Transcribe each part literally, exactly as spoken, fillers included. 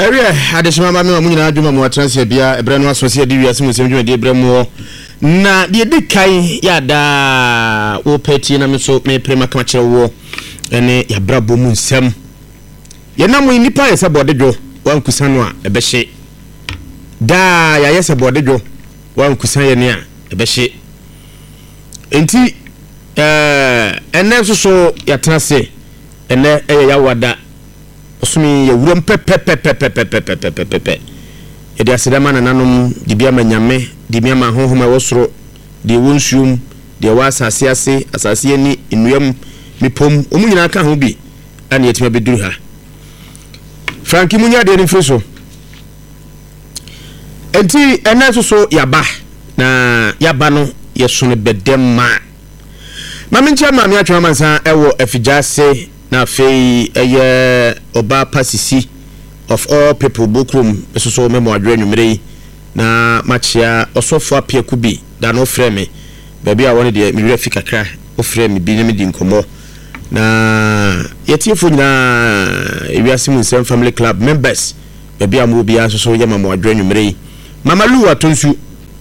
Area adesima ma me mu nyina adwuma mu atranse bia ebre no aso se de wiase mu sem dwuma de ebre mu na de de kai ya da wo peti na me so me prema kama kire wo ene ya brabo mu nsem ye na mu nipa ye se bode dwo wan kusa no a ebehye da ya ye se bode dwo wan kusa ye ne a ebehye enti eh ene so so ya transe ene eye ya wada osumi ye wuram pepepepepepepepepepe edi asedama na nanom di bia manyame di bia ma honhom a wosoro di wonsuum di wasase ase asase ani enuam mipom omu nyina ka ho bi ani yetima beduru ha Frankie munya de ni friso enti ena so so yaba na yaba no yeso bedemma mama ncha ma me atwa mansa ewo afijase na fei eye oba pasisi of all people bokrum so so memo adwe nwumre na machia osofo apia kubi da no frame baby a woni de mi refi kakra o frame bi ne di nkomo na yetiefo nyina ewiase mu nsem family club members baby a mo bia so so yema mo adwe nwumre mama lu atonsu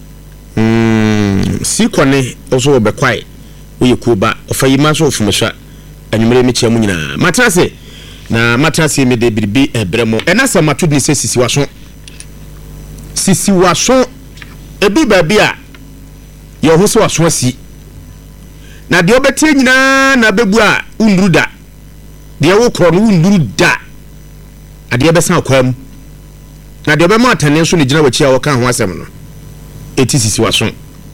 mm sikone oso obekwai oye kuba ofayima so ofumsha anwumre me chia mu nyina matrase na matrase me de bibi ebremo enasa matudi se sisi waso sisi waso ebi baby a ye ho so waso asi na de obetie nyina na bebu a unduru da de wo kro no unduru da ade besan kwam na de obema atane so ne gina wachi a wo kan ho asem no eti sisi waso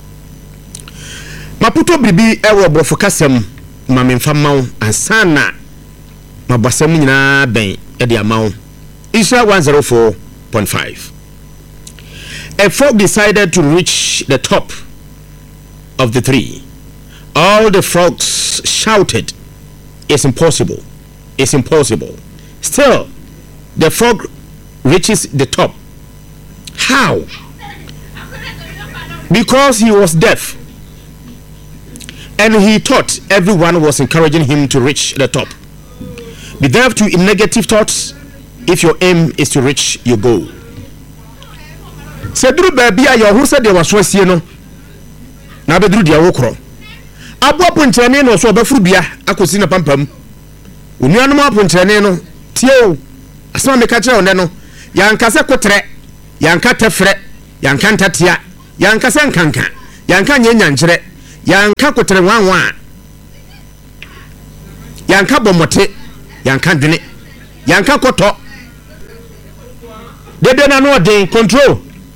maputo bibi ewo brofo kasem mamemfa mawo ansana mabasam nyina ben e de amawo Isra one oh four point five. A frog decided to reach the top of the tree. All the frogs shouted, "It's impossible. It's impossible." Still, the frog reaches the top. How? Because he was deaf. And he thought everyone was encouraging him to reach the top. Be deaf to negative thoughts if your aim is to reach your goal. Sedru baby a your who said there was so no. Na bedru dia wokro. Abo apontrene no so obafuru bia akosi na pampam. Onuanum apontrene no tie asema me ka kire one no. Yankase kotre, yanka tefre, yanka ntatia, yankase nkanka, yanka nyenyankire. Yanka kotere wanwa yanka bomote yanka dwene yanka koto dede na no den control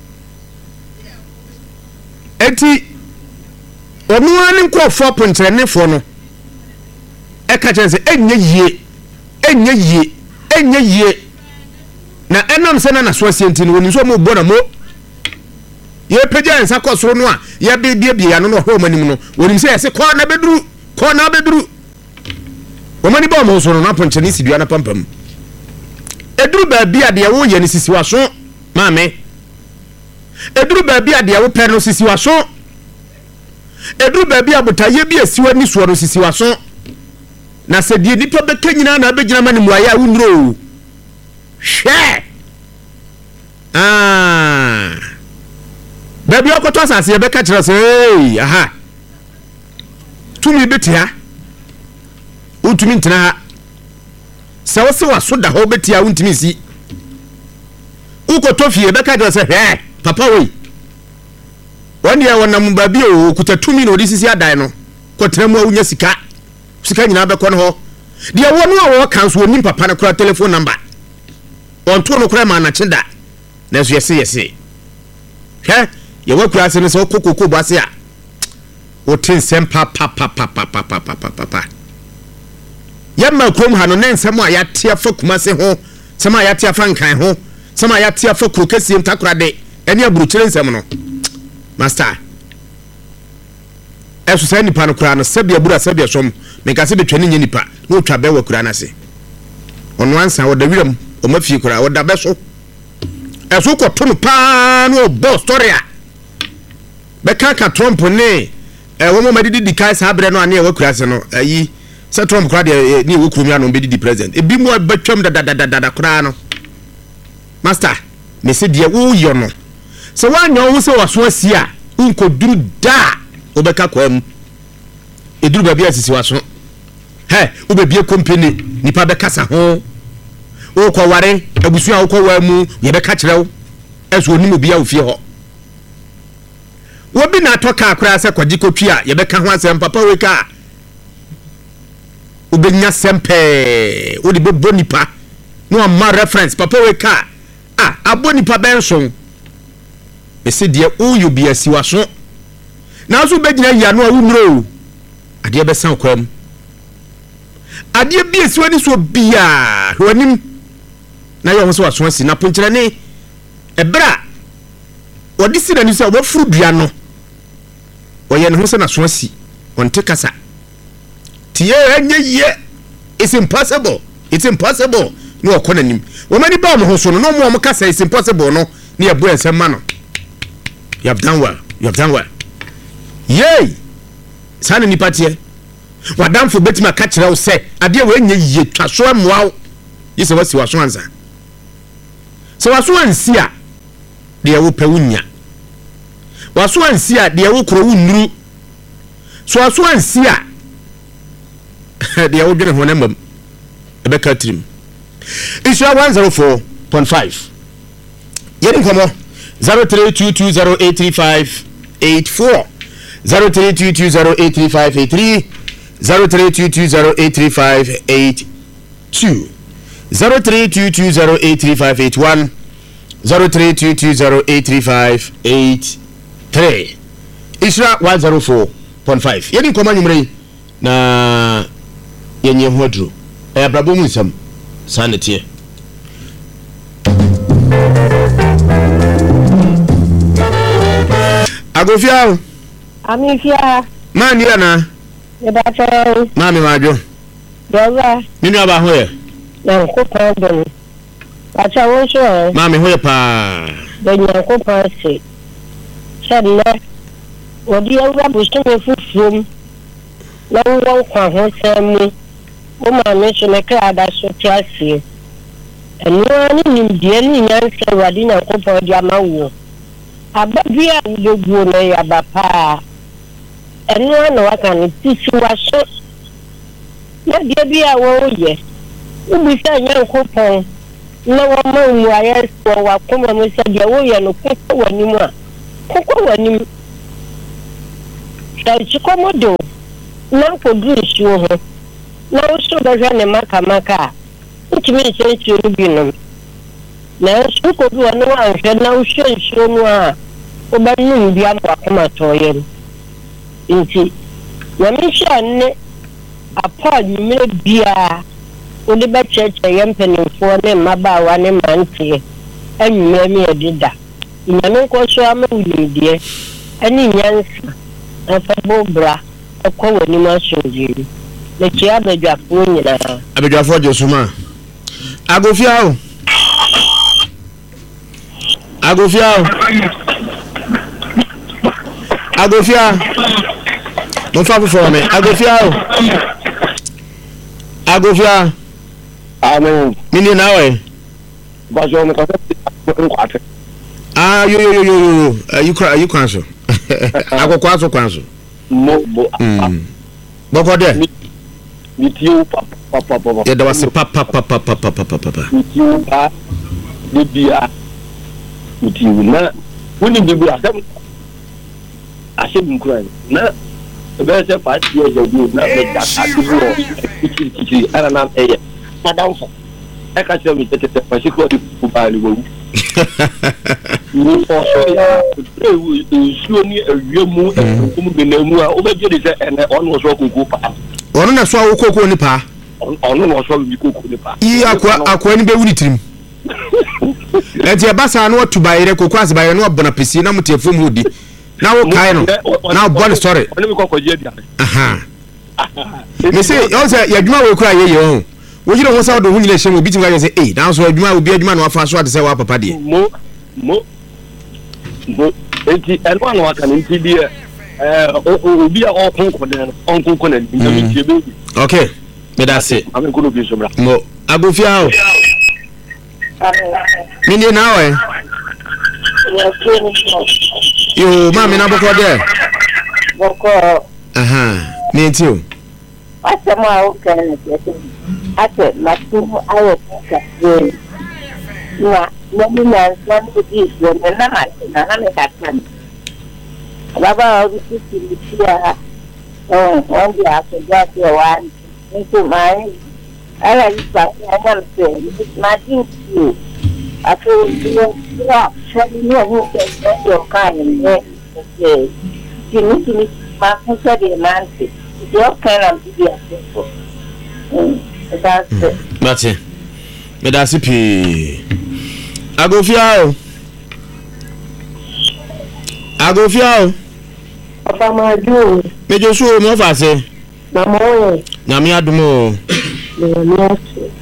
enti onuwa ni nkofo pontere ne fo no e ka chense enye yie enye yie enye yie na enam se na na so asienti no woni so mo bo na mo ye peja nsa kosoro no a ye be bie bie ya no no ho manim no wonim se yese ko na beduru ko na beduru o mani ba mo so no na ponche ni sidua na pampam eduru ba bia de wo ye ni sisi waso maame eduru ba bia de wo pe no sisi waso eduru ba bia botaye bia siwa ni so no sisi waso na se die nipa be kanyina na abegina mani muaya unro hwe ah baby okoto asase ye beka kire se hey aha tumi betia utumi ntina ha se wo se waso da ho betia untimi si ukoto fie beka kire se he papa we wani ya wonam baby o kuta tumi no disisi adan no kotremu awunya sika sika nyina be ko no ho de wonu a wo kan so onim papa na kura telephone number on to no kura ma na chida na so yesi yesi he ye wakura se no so kokoko base a o tin sem pa pa pa pa pa pa pa pa pa ye ma krom ha no nsem a yate afa kuma se ho sem a yate afa nkan ho sem a yate afa krokasiem takura de ene aburukyere nsem no master eso se nipa no kura no sabia bura sabia som me ka se betwani nya nipa no twa be wakura na se ono ansa wo da wiram o mafie kura wo da be so eso ko to no pa no boss story a beka ka Trump ne eh wo mo madidi di kai sa abre no ane wakura se no ayi se Trump kura de ni wo kurumia no be di president e bi mo betwam da da da da kura no master me se de wo yo no se wanya wo se waso asi a unkoduru da obeka kwam eduru ba bia sisi waso he obebie company nipa beka sa ho wo ko ware abusu a wo ko wa mu ye beka kirew eso onimu bia ofie ho wo bi na toka akura se kwaji kotwi a ye beka ho asem papa we ka obenya sempe wo de bebo nipa no ama reference papa we ka ah aboni pa benson ese de o yo bia si waso na so begina ya no a wunro ade be san kwam ade bi esi wani so bia hwanim na yo so waso asi na ponkyere ne ebra odi si na ni so wafuru dua no oye ne ho se na so asi onte kasa tie enye ye it's impossible it's impossible no okona nim wo mani ba mo ho so no no mo mo kasa it's impossible no ne ebo ensem ma no you have done well you have done well yay sana ni patie wadamfo betima ka kire wo se ade we enye ye twaso amoa yese wasi waso anza so waso ansi a de wo pawunya waso ansi a de wo kro wunuru so waso ansi a de wo dwene ho na mbam ebe ka trim Isra one oh four point five yedi komo zero three two two zero eight three five eight four zero three two two zero eight three five eight three zero three two two zero eight three five eight two zero three two two zero eight three five eight one zero three two two zero eight three five eight three Isra one oh four point five yedi komo nyumre na yenye hodro e abrabo mu nsam sanity Agofia Amifia Mani ana e ba cho Mami majo Doza Nini aba hoye Na ko pardon Acha wo so Mami hoye pa De nya ko pase Chadna Odi awa busto me fufum Na wo kwa ho semu o ma me so me ka da so tiase enu ani nimdie ni nyanse wadi na kopo di amawo abadua udoguo na ya bapa enu na waka ni tisi waso na die bia wo ye ubisa nyan kopo na wo ma mu aye so wa koma mo se dia wo ye no kopo wani mu a kopo wani mu sai chikomodo na ko du isuo ho na uso baza ne maka maka utimi sensi obino na uso ko bi wonu anhwe na uso nsuo no a obanu bi amwa koma toye nti na misha ne apa nyimire bia odi ba cheche yempenifo ne mabawa ne mante anwuma mi edida nyame ko so ama wudie ani nyansa afabo bra akwa wani ma sonjiri le kia bedwafo nyina abedwafo josuma Agofia o Agofia o Agofia no fa for me Agofia o Agofia amen mini na we ba jo me ka kwate ah yo yo yo yo you cry you cancel akokwa so cancel mo bo mm boko de mitio papa papa papa ya da wase papa papa papa papa papa mitio pa bibia mitio na woni bibia asem asem nkura na ebe se pa ti o jogu na me ja atibu o kiki ara na eye padamfo e ka se mi tete pa se ko di ku ba ni wo ni o so ya e su ni awiemu e ku mu benemu a o be je de se ene onu so ku ku pa ono na so awokoko ni pa ono no so bi koko ni pa yi akwa akwa ni be wuni tirim enti abasa na watu bayire koko asbaye no abona pesi na mutefom hodi na wo kai no na bon story ono mi koko je dia aha me say o say yadwuma we kura ye ye o wo jiro ho sa do hu nyile hye obi tinga ye say eh na so adwuma obi adwuma na wafa so ade say wa papa de mo mo mo enti elwa no aka ni ti die eh obi a okun ko den onkun ko na ni mi tie be okay me da say amen ko no bi so bra mo Agofia o Mini now eh. Yo, mami na boko there. Boko. Aha, me too. What's the more okay? I said, my two hours. No, no, no, one to this one, and not, and I haven't. Baba, this is the year. Oh, one day after that, you want into mine. I like it, I want to say, it's my duty. I feel you are showing you who can get your kind and say, you need to meet my sister, the man. Your kind of be a simple. That's it. That's it. But that's it. I go fiao. I go fiao. Papa, my do. Me just show more fast. Mama, Nami adumo. Yes.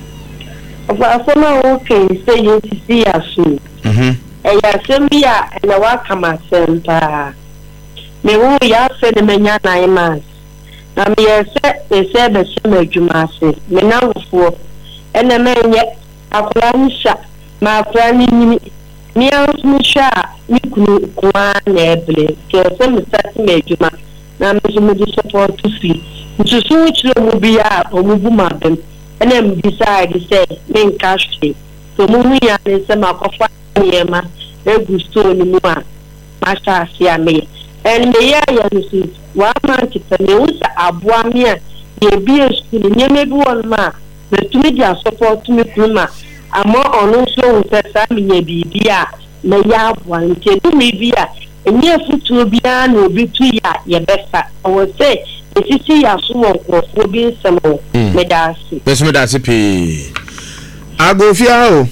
Papa, so now okay, say you see us soon. Mhm. Eh, ya sembia na waka masempa. Me wo ya se ne menya nine months. Na me yese ese be se madwuma ase. Me na wofo. Ene menye akura nsha. Ma akura ni ni. Me anso sha ni kunu kwa na eble. Ke se me start madwuma. Na me so me support to see. Nso so chiro mu bia omubu mabem. Ene me decide say me cash free. So mu ya ne se makofa yema egu store ni mu a masha asia me. And me ya ya nsi wa man kita me usa aboa me a ye bi school nye me bi won ma na tumi dia support me kuma amo onu so unsa me ye bi a na ya aboa nke du me bi a enye futu bi a na obi tu ya ye besa o say esisi ya so won krofo bi nsemo me da asi Yes, me da asi pi agofia o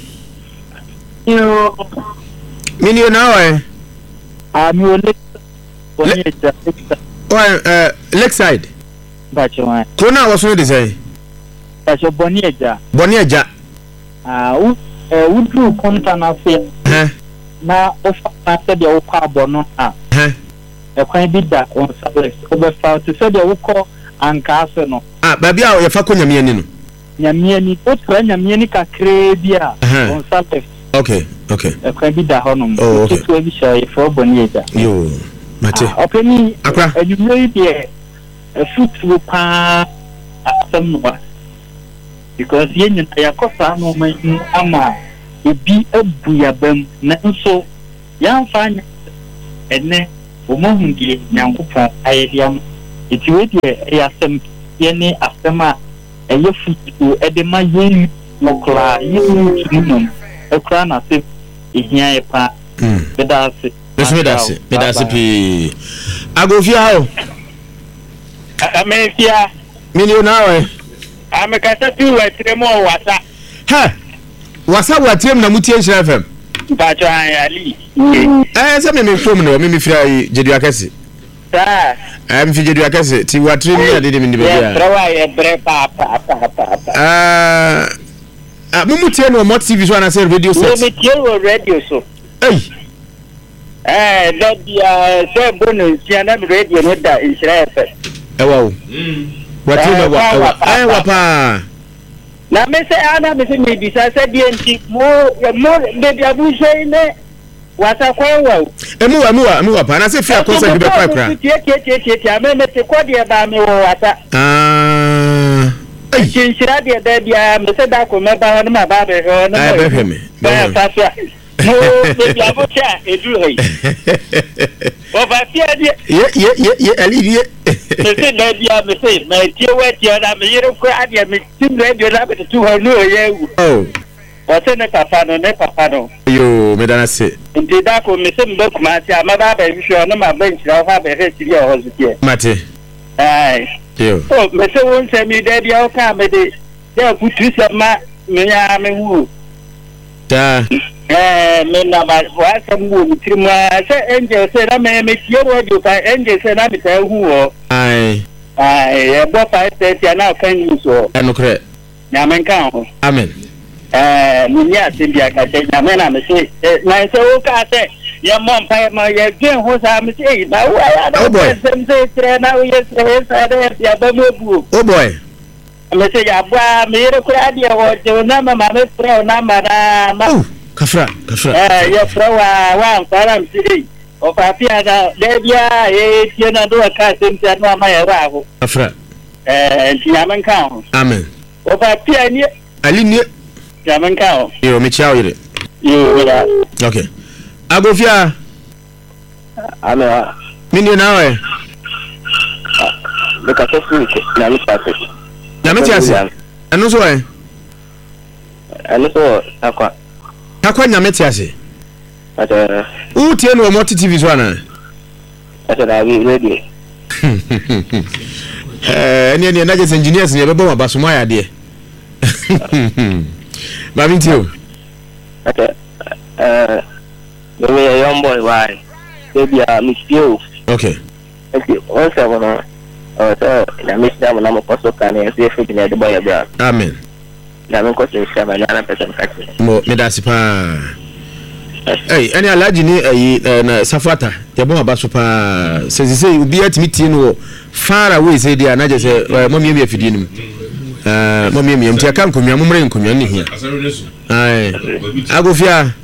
yo mini now eh ami ole Bonnie, oh, uh, Lakeside. Bachelor. Kona was no design. That's your Bonnieja. Bonnieja. Ah, who, uh, who drew content of it? Huh? Now, of after the old carbon, ah, huh? A quite bit that on Sabbath over found to say the Uko and Castle. Ah, baby, I have a conya mianino. Yamiani, what when Yamianica crabia on Sabbath. Okay, okay. A quite bit that honor. Oh, okay. To be shy for Bonnieja. You. Mate. Open and you know it a foot will pass somewhere because yen and Ayakosa no man ama it be a buyabem so young fine and then woman young couple I am it will be a some yenny afterma a your foot to edema yen no cry you a crown as if here a pa the dance. Let's me that's it. Me that's it. I go fia o. I fia. Mini now eh. I'm a casatu at Tremo Wasa. Ha. Wasa wa tiem na mutie H F M. Pacho Ali. Eh, se me me phone no, me me fira Jedu Akase. Sa. Am fi Jedu Akase. Ti wa trim ya de de me ni be bia. Yeah, throw a bre pa pa pa pa. Ah. Ah, mu mutie no mo T V so na say radio set. Me mutie radio so. Hey. Eh, that dia say bonus ya na radio no da Israel F M. Eh wa o. Mm. Wa trim wa. Eh wa pa. Na me say ana me say me bisa say D N T mo mo baby abu say ne wasa kwa wa. Emu wa mu wa mu wa pa na say fia concert be kwa kra. Tie tie tie tie tie me me say kwa dia ba me wo wasa. Ah. Ai chinchira dia da dia me say da ko me ba no ma ba be ho no. Ai be he me. Ba fa fa. No baby abu cha edu hoi. O ba fia dia. Ye ye ye ye ali ye. Me say da dia me say me tie we tie na me yere ko adia me tim radio na be two ho no ye wu. Oh. What's ne papa no ne papa no. Yo, me dana se. Nti da ko me se mbe kuma ti ama ba ba bi sho no ma ba nchira fa ba he tiri o hospital. Mate. Ai. Yo. Oh, me se won se mi da bia o ka me de. Da ku tu se ma me ya me wu. Da. Eh, me na ba wa se mu mi tiri ma se angel se na me me tie ro do ka angel se na me ta hu o. Ai. Ai, e bo fa se ti na kan yu so. Enokre. Nya men kan ho. Amen. Eh, mi ya se bia ka se nya men na me se na se o ka se ya mom pa ma ya gen ho sa me se ba wa ya Oh boy. Sem se tre na o yes se sa de ya ba me bu. Oh boy. me say ya bua me yere kura dia wo je na mama me pro na mara ma oh kafra kafra eh ya pro wa wa nkwara msiri o papi aga debia e tie na do ka semtia no ama ya ra ho kafra eh nti amanka ho amen o papi ani ali ni amanka ho yo me chiao yire yo ya okay agofia ana mini na we le ka tofu na mi pase na me tiase eno so we ana so akwa akwa nya me tiase ata u tie no mo T V so ana ata da bi radio eh eni eni na just engineers ne be bo ma so ya de ma bin tio ata eh me ya young boy why baby a miss you okay okay once I wanna oh so na miss them na mo poso kan e se fi na de boy bra amen na me ko se shaba na person kachi mo me da sipa hey eni alaji ni eh na safata ya bo ma so pa se se obi atimi tie no far away say dia na je se mo mi mi afidi nim eh mo mi mi mti aka nkonwa mo mre nkonwa ni hia ai agofia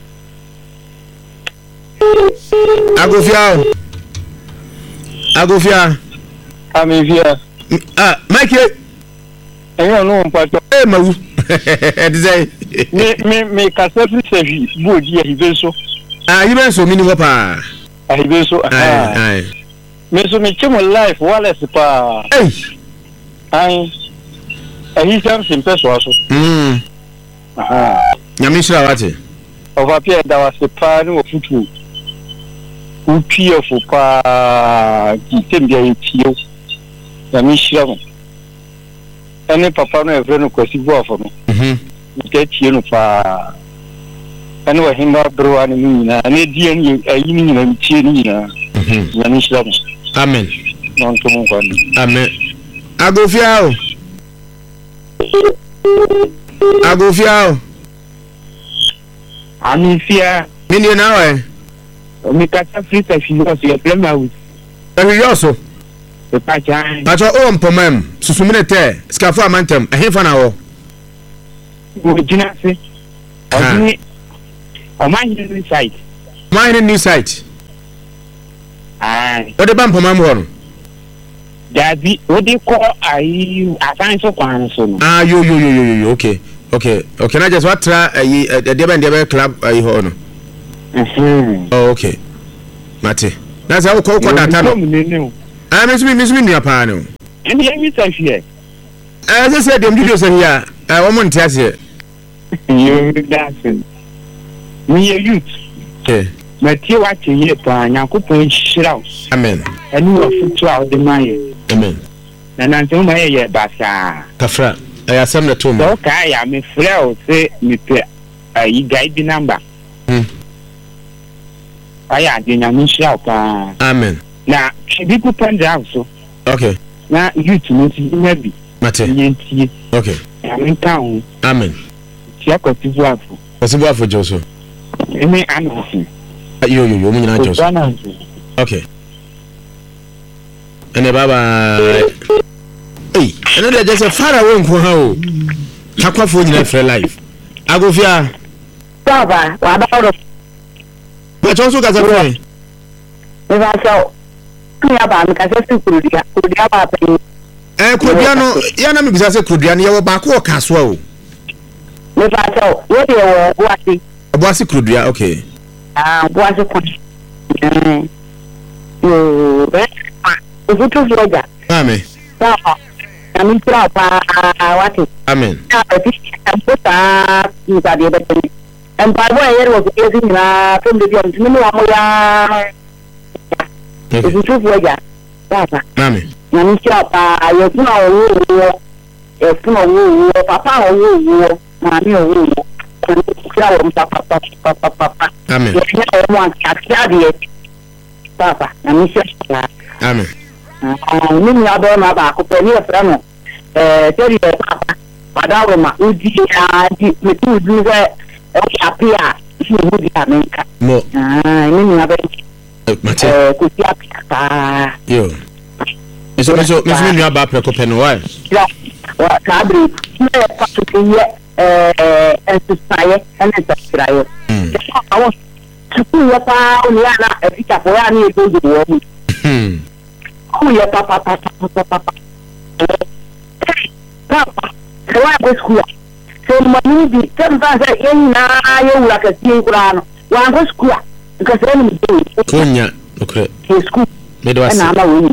agofia agofia amevia ah Mike eyo no mpato eh mawu dizai me me me kasefi sevi bodi ahibenso ah yibenso mini ho pa ahibenso ai ai me so me chemo life wala sipa ei ai ahi sam simpeso aso mm aha nyamishira wate ova pia da wasipa ni ofutu upia fupa kitembia yitio nyamishira mo ene papa no evre no kwasi bo afo no mhm nketie no pa ene wa himba bro ani nyina ene die ni ayi ni nyina tie ni nyina mhm nyamishira mo amen non to mo kwa amen agofia o agofia o amifia mini na we mi kata frita filos ya plema with ewi yoso the pacha pacho o mpomam susumine te skafu amantem ehfa na wo original se oni o man new site mine new site ai o de bam pomam ho no dabi o de ko ai asan so kwan so no ah yo yo yo yo yo okay okay okay na just what tra eh de ben de club ai ho no mhm oh okay mate na sa ko ko data no ah me sumi me sumi nua pa no eni emi sa hie eh se se dem video se hia eh wo mo ntiase you dancing we are youth eh matie wa cheye pa nyakopon shiraw amen eni wa futu a de maye amen na nante mo maye ye basa kafra eh asem na to mo so ka ya me frɛ o se me pe ai guide number hmm aya de nyamishira pa amen na chibiku panda so okay na youth no ti nyabi mate nyentie okay amen town amen ti akwativu afo possible afo joso emi anasi yo yo yo mo nyina joso okay ene baba eh ene de just far away nko ha o takwafo nyina free life agofia baba wa ba ba chonso ka zafe me ba so ya ba me ka se kurudia kurudia ba pe eh kurudia no ya na me bisa se kurudia no ye wo ba ko ka so o me ba so wo de wo boasi boasi kurudia okay ah boasi ko eh yo be o futu vloga amen baba na mi tra pa wati amen ah ti ta ni ba de be en pa bo ayer wo ke sin na tum de diom ni mo mo ya e futu vloga baba amen na mi tra pa yo tuna wo wo e tuna wo wo papa wo wo ma mi wo wo ya wo papa papa papa papa amen ya wo mo atia de papa na mi tra amen ah ni mi ado ma ba ko pe ni e fra no eh teri papa padawo ma udi a di me tu du we o apia si wo di amenka mo ah ni mi ado mate eh ku ti apia pa yo eso eso me sumi nua ba pre ko pe no why ya wa kabre na kwato kiye eh ensaye ene tsirayo awo ku ya pa oni ana efika po ya ni edozo wo mu hmm ku ya pa pa pa pa pa pa papa kwa kwa school so mani bi temba za yenna yewura ka tin kurano wa kwa school ka se ni bi kunya okay school medo wasi na ma wo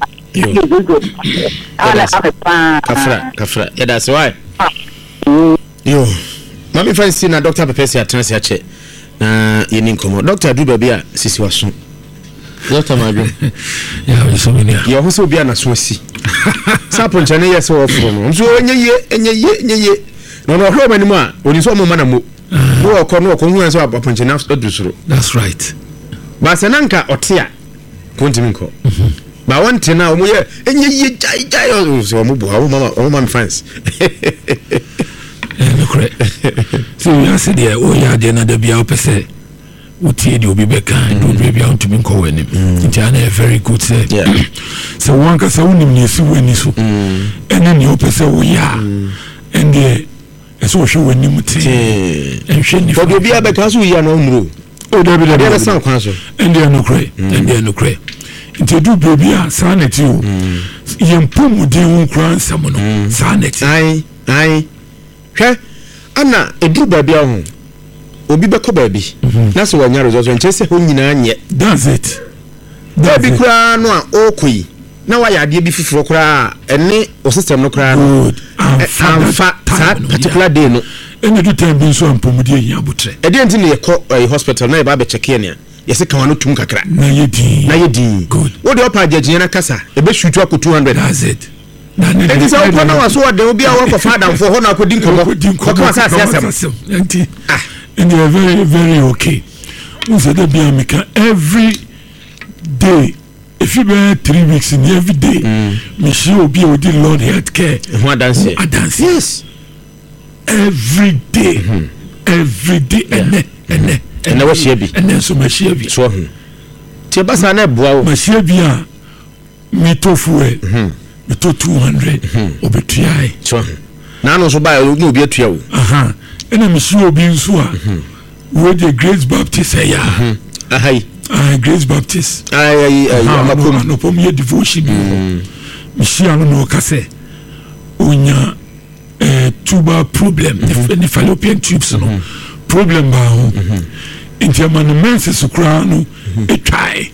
ala kafra kafra ya da swai yo mami fancy na doctor pepesi atransi ache na yeni nkomo doctor du baby a sisi waso doctor madwo ya so many ya ho so bia na so asi sapo nchane yes wo fro no nso enye enye enye no no ho mani mu a oni so mo mana mo wo okọ no okọ hu an so aponche na adusuro. That's right. Ba senanka otia kontimi nko ba wonte na omo ye enye ye jai jai so omo bu omo mama omo mama fans eh no correct. So you say there o ya de na da bia opese utie de obi beka do bia ontimi nko wanim nti ana very good say so one ka so unim ne si wani so ene ne opese wo ya ende eso hwe wanim ti enhwe ni for obi abeka so ya no muro o da bi da bia san kwan so ende no correct ende no correct nti do baby a sanity o yempom de won kran sam no sanity ai ai hwe ana edu baby a ho obi beko baby na so wanya result nche se ho nyina anye that's it baby kura no a okoi na wa yade bi fifuro kura ene o system no kura no amfa that particular day no ene do time bi so ampom de yin abotre e de nti ne yekọ hospital na e ba be check ye ne yesi kan wano tum kakra na yedi na yedi good wo de opa agye na kasa e be shoot ako two hundred. That's it na ne e say ko na waso de obi a wo ko father fo ho na ko din ko ko ko sa asem enti ah and they are very very okay we say that be amika every day if you be three weeks in every day me she obi o di Lord Healthcare who dance dance yes every day every day and and and na wahia bi and so mahia bi so hu tie basa na bua wo mahia bi a me tofu e me to two hundred obetuai so hu na no so ba no obi atua wo aha ena me shi obi nso a we the Grace Baptist ya ahai ah Grace Baptist ai ai ai amakom no pom ye devotion bi me shi anu no kase onya eh tuber problem the fallopian tubes no problem ba ho inti amana mense sukra no etwai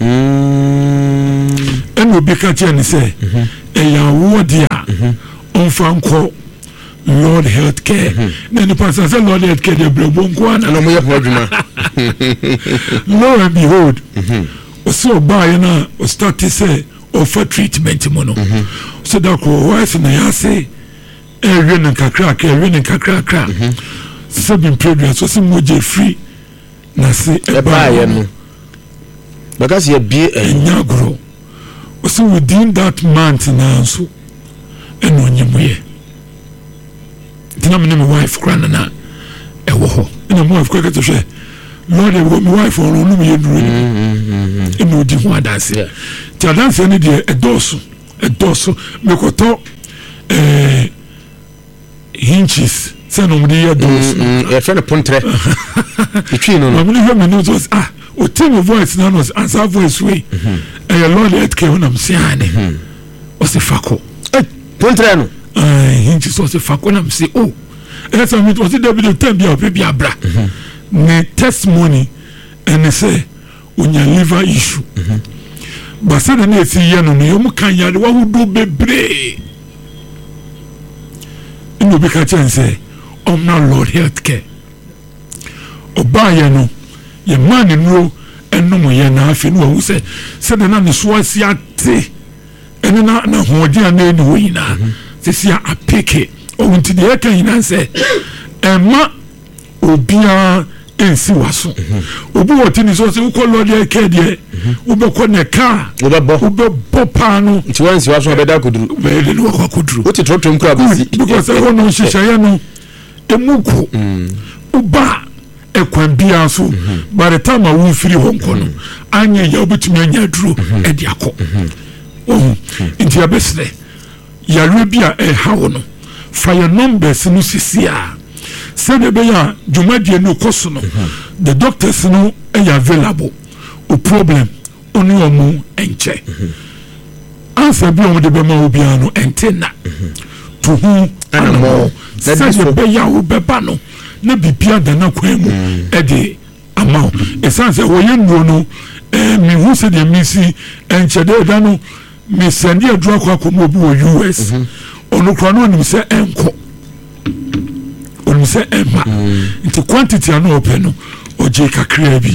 eno obi ka tia ni se e ya wo dia onfa nko Lord Healthcare na ni pastor say Lord Healthcare de brebo nko ana no mo ye ho adwuma lo and behold so buy na o start to say offer treatment mo no so da ko wise na ya say e wi na kakra ka e wi na kakra ka seven programs so se moje free na se e ba ye no because ye bi enyagro so within that month na so eno nyemoye tina me my wife kwana na e wo ho ina my wife kwa ka to hwe Lord e wo my wife on no me yeduru ni eno di ho adanse ti adanse ni de e doso e doso me koto eh hinches se no me ye doso e fe no pontre itwi no no me no me no just ah o tell voice na no answer voice way eh Lord Healthcare when am saying o se fako eh pontre no ah hinches o se fako na me say oh yes I mean was it David time bia obi abra ne testimony and say onya liver issue but say na e si ye no no yo mu kan yade wa hudo bebre ino be ka chen say omna Lord Healthcare oba ye no ye man no enum ye na afi no hu say say na ne so asi ate ene na na hodia na eni wo yina say sia apeke o nti de kan yina say ema obia ensi waso obi wotini so se ko Lord Healthcare de obe ko ne ka obe bo obe bo pa no nti wansi waso obe da koduru be de no ko koduru o ti trotro nkura bisi because e no shisha no emuko uba ekwan bia so by the time I will free home kono anye ya obetumi anya duro e de akọ oh nti abesre ya re bia e ha wo no fire numbers no sisia sɛde bɛyɛ dwumadie no kɔ so no the doctors no ɛyɛ available o problem oni ɔmo ɛnkyɛ answer bi ɔmo de bɛma obiara no ɛnte na to hu anamɔ sɛde bɛyɛ wo bɛba no na bibia da na kwan mu ɛde ama wo ɛsiane sɛ wɔyɛ nnuro no mehu sɛdeɛ mesi ɛnkyɛde da no mesɛnde aduru akɔ akɔma obi wɔ U S ɔno kora no ɔnim sɛ ɛnkɔ ɔnim sɛ ɛmma nti quantity ano ɔpɛ no ɔgye kakraa bi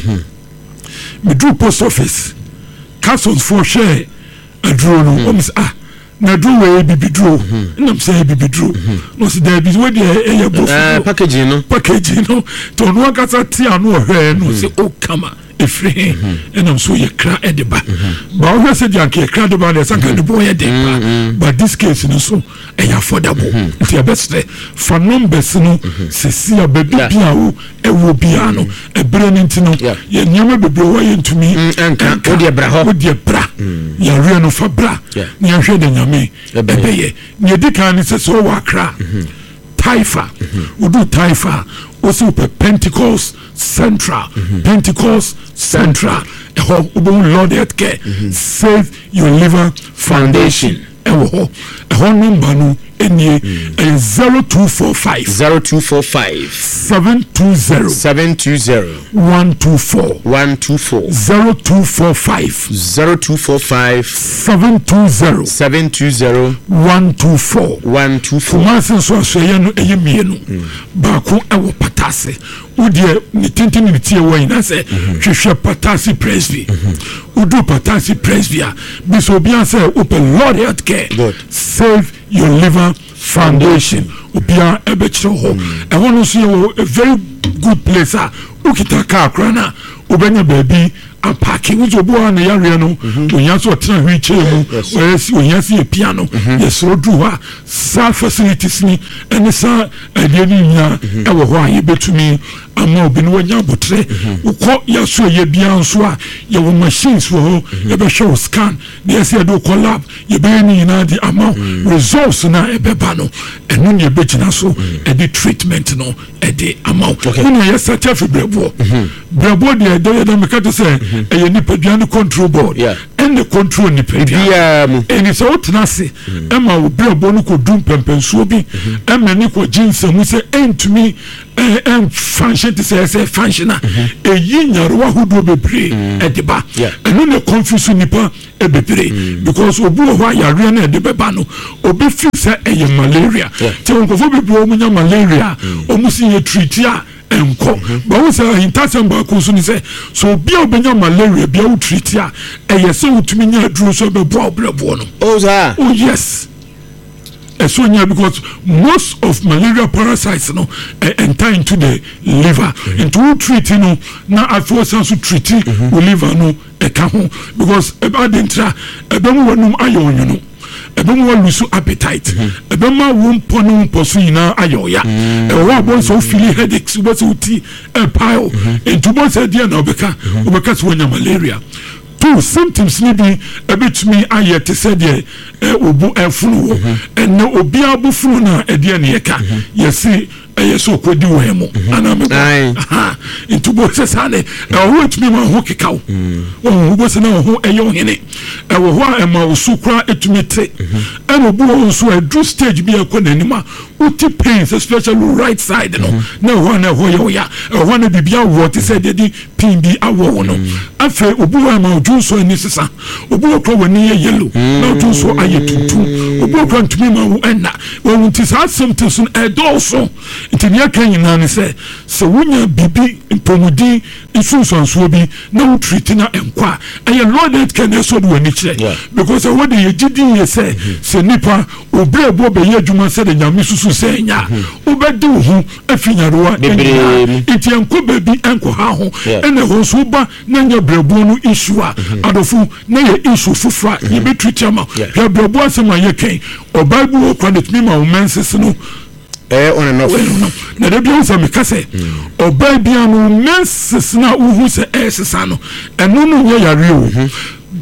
meduru post office castles for hwɛ aduro no ɔm sɛ ah na aduro wɔ yɛ bibiduro nam sɛ yɛ bibiduro na ɔsɛ daabi wɔdeɛ ɛyɛ bɔfo packaging no packaging no nti ɔno ankasa te ano ɔhwɛɛ no ɔsɛ ɔkama ɛfiri ɛnam so yɛ kra ɛde ba ba wohwɛ sɛ deɛ anka yɛ kra de ba deɛ sɛ nka de bɔ yɛ den ba but this case no so ɛyɛ affordable nti ɛbɛsrɛ fa numbers no sɛsi a baabi bia wo ɛwɔ biara no ɛberɛ no nti no yɛ nneɛma bebree wɔ yɛ ntumi ɛnka wodeɛ bra hɔ wodeɛ bra yɛareɛ no fa bra na yɛhwɛ de nyame ɛbɛyɛ neɛ ɛdi kan ne sɛ sɛ wɔwɔ akra taifa wodu taifa also pe Pentecost Central mm-hmm. Pentecost Central ɛhɔ wobɛhu Lord Healthcare mm-hmm. Save Your Liver Foundation ɛwɔ hɔ ɛhɔ number no ɛnie ɛyɛ zero two four five zero two four five seven two zero seven two zero one two four one two four zero two four five zero two four five seven two zero seven two zero one two four one two four. Kumasi nso asɔyɛ no ɛyɛ mmienu baako ɛwɔ Patase wodeɛ ne tenten ne tie wɔ nyina sɛ hwehwɛ Patase Presby wodu Patase Presby a bi sɛ obiara sɛ wopɛ Lord Healthcare Save Your Liver Foundation obiara ɛbɛkyerɛ hɔ ɛhɔ no nso yɛwɔ a very good place a wokita kaa kora no a wobɛnya baabi apaki wuzo bo na yare no onya so tena hwe kyerɛ mu oyesi onya si epia no yesoro du ha sa facilities ni ene sa ade ni nya ewo ho a yebetumi ama obi no wanya botre ukọ yaso ye bia nso a ye wo machines wo ho ye be show scan na yesi ade ko lab ye be ni na di ama results na ebeba no enu ne ebegina so ede treatment no ede ama unu ye sata fi brebo brebo de de de me ka to say eye nipadua ne control board and the control nipadua eni so wotena se ema obi abo no ko dum pempensuo bi ema ni ko jinsa mu se entumi em function to say say function a eyi nyarewa hodo bebre ediba eno ne confuse nipa ebebre because obi ho ayare na ede beba no obi fi say eye malaria te onkofo bebre o munya malaria o musi ye treat ya enko ba wo say intasem ba ko so ni say so bia obenya malaria bia wo treat ya eye say utumi nya aduro so be bo obrebo no oh sir oh yes so nya because most of malaria parasites no uh, enter into the liver mm-hmm. into treat you know na afo sense treat mm-hmm. liver no e ka ho because e ba dentra e be mo wanum ayo no ebe mo lose appetite ebe ma wo mpo no mpo so nyina ayoya e wo abon so feel headaches wo so ti e pile into mo say dia na obeka obeka so nya malaria two symptoms ni bi ebetumi aye te say de obu efunu wo ene obi abufunu na e de na yeka yesi yeso kwedi wo hemo ana me aha into bo se sane e wo etumi ma ho kekaw wo bo se na ho eyo hene e wo ho a ma usukra etumi te e no bo so a dru stage bi akọ nanima uti pains especially right side no na ho na ho yo ya e ho na bibia wo te se de di pin bi awo no afa obu wa ma oju so ani sesa obu ko wani ye yellow na oju so aye tuntum obu ko ntumi ma wo enna wo nti sa symptoms e do so nti ne kan nyina ne se se wonya bibi mpomudi nsunsunsuo bi na wo treat na enkwa eye loaded can so do ani kire because what the gidi ye say se nipa obrebo be ye adwuma se de nyame susu se nya obedi hu afinyaroa nti enko baby enko ha ho ene ho so ba na nya brebo no issue a adofu na ye issue fufra ye be treat ama ya brebo asema ye kan obible credit me ma menses no eh on and off na de bia so me kase oba bia no menses na uhu se esesa no eno no ye yare o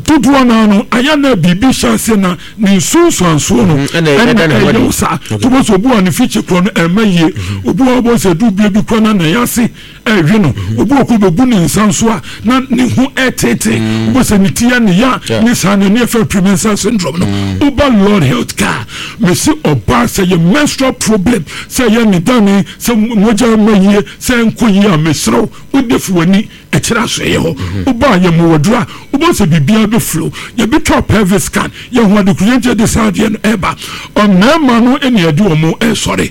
dodoɔ no no ayɛ na biribi hyɛ ase na ne nsunsuansoɔ no ɛna ɛyɛ sa to bɔ so obi a ne fikyi korɔ no ɛma yie obi a ɔbɔ sɛ dubie bi korɔ na na yɛ ase ɛhwe no obi a ɔkɔ bɛbu ne nsa nso a na ne ho ɛtete obi sɛ ne ti yɛ ne ya ne saa ne ne yɛfɛ premenstrual syndrome no oba Lord health care mesi ɔbaa sɛ yɛ menstrual problem sɛ yɛ ne dane sɛ mogya ma yie sɛ nkɔ yie a meserew wode fi w'ani ɛkyerɛ asoɛyɛ hɔ woba yɛ mowɔduru a wobɔ sɛ biribiara bɛflow yɛbɛtwa pelvic scan yɛho adekuyɛnkyɛ de saa adeɛ no ɛba ɔmmarima no ɛne ɛde wɔ mo ɛsɔre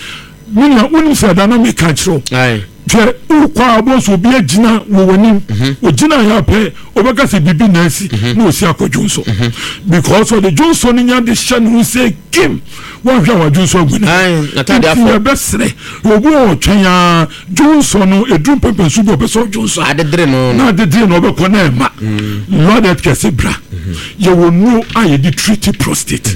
mena wonim sɛ da na meka kyerɛw hwɛ wokɔ a wobɔ so obi agyina wɔ w'anim ogyina yɛ apɛ wobɛka sɛ biribi na asi na ɔsi akɔdwo nso because ɔde dwo nso no nya de hyɛ no ho sɛ kim woahwɛ a wadwo nso agu nti yɛbɛserɛ obi wɔ ɔtwɛn a dwo nso no ɛduru mpɛmpɛnso bi ɔbɛ sɛ ɔdwo nso na adedere no ɔbɛkɔ na ɛma lɔdet kɛse bra yɛwɔ nuo a yɛde treaty prostate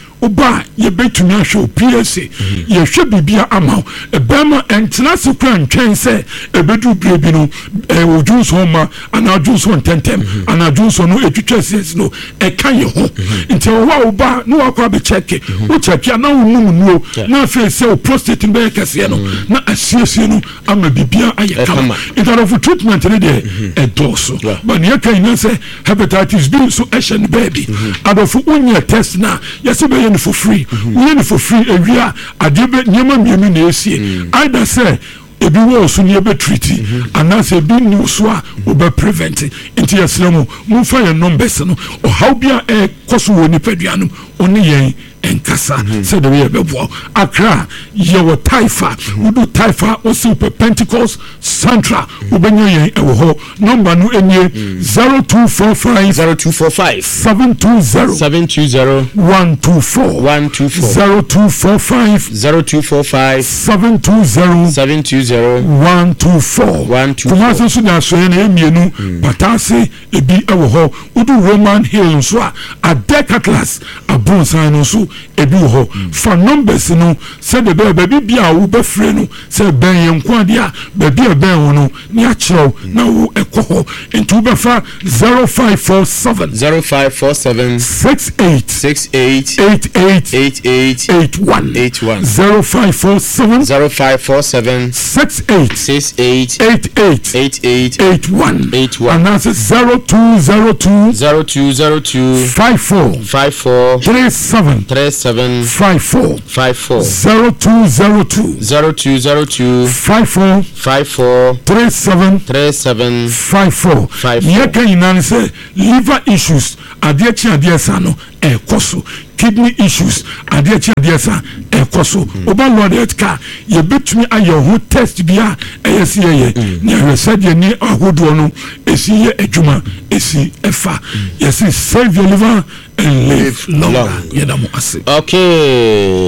oba yɛbɛtumi ahwɛ o P S A yɛhwɛ bibia ama wo ɛbɛma ɛntena se kora ntwɛn sɛ ɛbɛduru bere bi no ɔdwo nso ma anaa dwo nso ntɛntɛm anaa dwo nso no ɛtwitwa siasi no ɛka yɛ ho nti ɛwɔ a woba na wakɔ abɛkyɛke wokyɛke a na wonum nuo na afei sɛ wo prostate no bɛyɛ kɛseɛ no na asiesie no ama bibia ayɛ kama ntarɔfo treatment no deɛ ɛdɔɔso ba ne yɛka nyina sɛ hepatitis B nso ɛhyɛ no baabi adɔfo wonyɛ test no a yɛsɛ bɛyɛ for free we need for free ewia adebe nyema mienu na esie either say ebi wo so ne be treat anase bi ni so a obe prevent nti yesremu mu fa ye numbers no o how bia e koso wo ni paduanum oni yen enkasa said the way bebo Accra yewo Taifa udu Taifa osi pe Pentecost Central ubenye yen ewo ho number no enye zero two four five zero two four five seven two zero seven two zero one two four one two four zero two four five zero two four five seven two zero seven two zero one two four one two four kumase so na so na emienu batase ebi ewo ho udu Roman Hill so a Adekatlas abonsan no so ebi ho fa numbers no se de be baby bia wo be free no se ben yenko ade a baby e ben wo no ni a kyerɛw na wo ekoho ntu be fa zero five four seven zero five four seven six eight six eight eight eight eight eight eight one eight one zero five four seven zero five four seven six eight six eight eight eight eight eight eight one eight one and that's zero two zero two zero two zero two five four five four three seven three seven five four five four zero two zero two zero two zero two five four five four three seven three seven five four five four. Yeka inani se liver issues adeɛ kyi adeɛ sa no ɛkɔ so kidney issues adeɛ kyi adeɛ sa ɛkɔ so oba Lord health care yɛbɛtumi ayɛ ho test bia ɛyɛ si yɛyɛ ne ahwɛ sɛdeɛ ne ahodoɔ no esi yɛ adwuma esi ɛfa yɛsi save your liver and live longer yɛda mo ase. Okay.